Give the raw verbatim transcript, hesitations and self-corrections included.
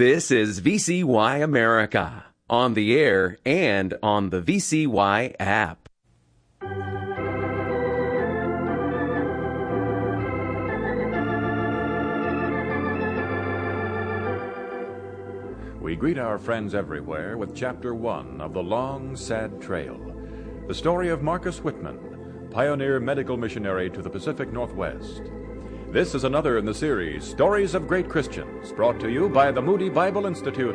This is V C Y America, on the air and on the V C Y app. We greet our friends everywhere with Chapter one of The Long, Sad Trail, the story of Marcus Whitman, pioneer medical missionary to the Pacific Northwest. This is another in the series, Stories of Great Christians, brought to you by the Moody Bible Institute